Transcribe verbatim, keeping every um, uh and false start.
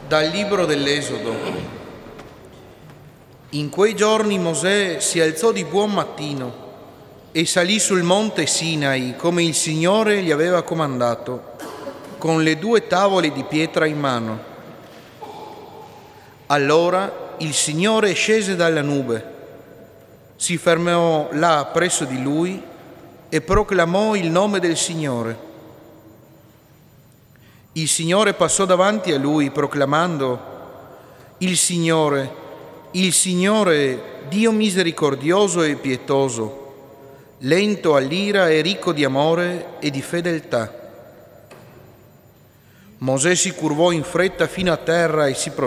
Dal libro dell'Esodo. In quei giorni Mosè si alzò di buon mattino e salì sul monte Sinai come il Signore gli aveva comandato, con le due tavole di pietra in mano. Allora il Signore scese dalla nube, si fermò là presso di lui e proclamò il nome del Signore. Il Signore passò davanti a lui proclamando: Il Signore, il Signore, Dio misericordioso e pietoso, lento all'ira e ricco di amore e di fedeltà. Mosè si curvò in fretta fino a terra e si